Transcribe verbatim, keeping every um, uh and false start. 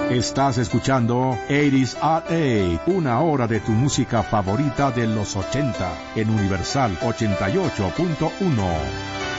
Estás escuchando ochenta R A, una hora de tu música favorita de los ochenta, en Universal ochenta y ocho punto uno.